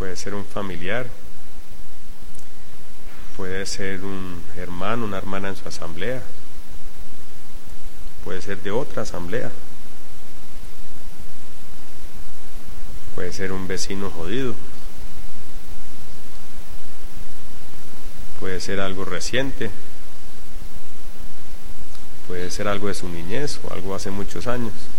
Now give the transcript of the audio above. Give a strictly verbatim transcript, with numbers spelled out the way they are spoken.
puede ser un familiar, puede ser un hermano, una hermana en su asamblea, puede ser de otra asamblea, puede ser un vecino jodido, puede ser algo reciente, puede ser algo de su niñez o algo hace muchos años.